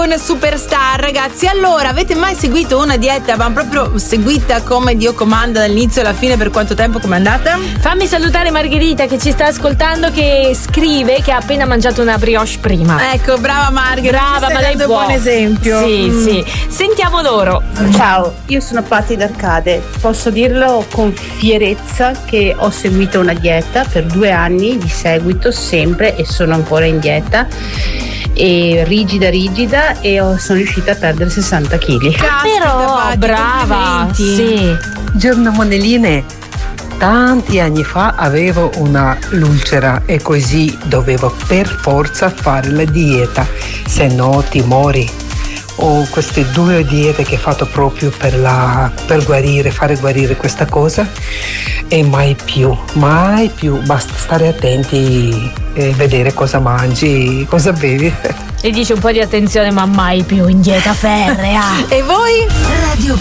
Una superstar, ragazzi. Allora, avete mai seguito una dieta, ma proprio seguita come Dio comanda dall'inizio alla fine? Per quanto tempo? Com'è andata? Fammi salutare Margherita che ci sta ascoltando, che scrive che ha appena mangiato una brioche prima. Ecco, brava Margherita. Brava, ma lei è un buon esempio. Sì. Sentiamo loro. Ciao, io sono Patti d'Arcade. Posso dirlo con fierezza che ho seguito una dieta per 2 anni di seguito, sempre, e sono ancora in dieta. E rigida e sono riuscita a perdere 60 kg. Però brava, sì. Giorno Moneline, tanti anni fa avevo una ulcera e così dovevo per forza fare la dieta, se no ti mori. Ho queste 2 diete che ho fatto proprio per guarire, fare guarire questa cosa, e mai più, basta stare attenti e vedere cosa mangi, cosa bevi. E dice un po' di attenzione, ma mai più in dieta ferrea. E voi? Radio